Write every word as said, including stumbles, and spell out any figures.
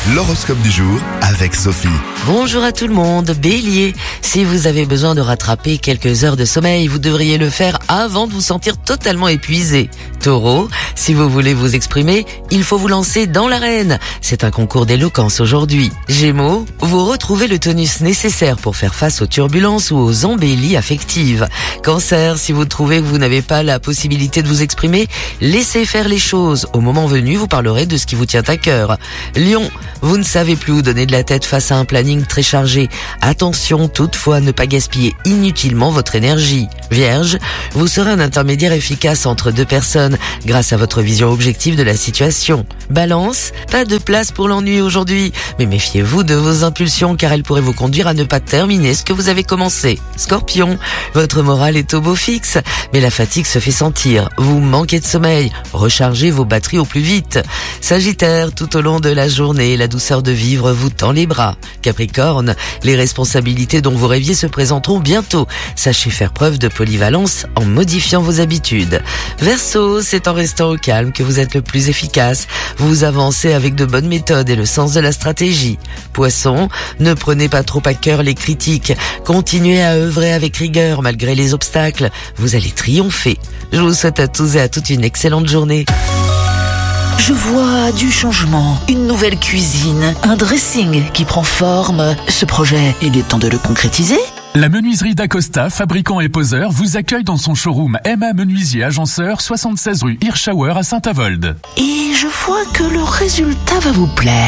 L'horoscope du jour avec Sophie. Bonjour à tout le monde, Bélier. Si vous avez besoin de rattraper quelques heures de sommeil, vous devriez le faire avant de vous sentir totalement épuisé. Taureau, si vous voulez vous exprimer, il faut vous lancer dans l'arène. C'est un concours d'éloquence aujourd'hui. Gémeaux, vous retrouvez le tonus nécessaire pour faire face aux turbulences ou aux embellies affectives. Cancer, si vous trouvez que vous n'avez pas la possibilité de vous exprimer, laissez faire les choses. Au moment venu, vous parlerez de ce qui vous tient à cœur. Lion, vous ne savez plus où donner de la tête face à un planning très chargé. Attention toutefois à ne pas gaspiller inutilement votre énergie. Vierge, vous serez un intermédiaire efficace entre deux personnes grâce à votre vision objective de la situation. Balance, pas de place pour l'ennui aujourd'hui, mais méfiez-vous de vos impulsions car elles pourraient vous conduire à ne pas terminer ce que vous avez commencé. Scorpion, votre morale est au beau fixe, mais la fatigue se fait sentir. Vous manquez de sommeil, rechargez vos batteries au plus vite. Sagittaire, tout au long de la journée, la douceur de vivre vous tend les bras. Capricorne, les responsabilités dont vous rêviez se présenteront bientôt. Sachez faire preuve de polyvalence en modifiant vos habitudes. Verseau, c'est en restant au calme que vous êtes le plus efficace. Vous avancez avec de bonnes méthodes et le sens de la stratégie. Poisson, ne prenez pas trop à cœur les critiques. Continuez à œuvrer avec rigueur malgré les obstacles. Vous allez triompher. Je vous souhaite à tous et à toutes une excellente journée. Je vois du changement, une nouvelle cuisine, un dressing qui prend forme. Ce projet, il est temps de le concrétiser. La menuiserie d'Acosta, fabricant et poseur, vous accueille dans son showroom M A Menuisier Agenceur, soixante-seize rue Hirschauer à Saint-Avold. Et je vois que le résultat va vous plaire.